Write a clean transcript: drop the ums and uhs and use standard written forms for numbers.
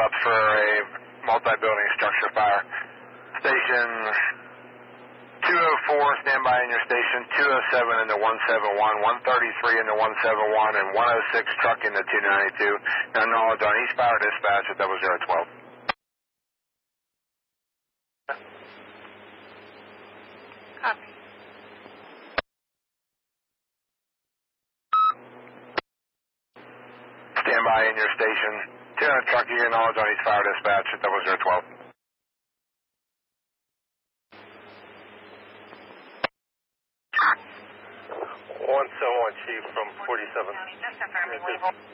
up for a multi-building structure fire. Station 204, stand by in your station. 207 in the 171, 133 in the 171, and 106 truck in the 292. No knowledge on East Power dispatch at 0012. Copy. Stand by in your station. 200 truck, your knowledge on East Power dispatch at 0012. 171 Chief from 47. Just affirming, we hold.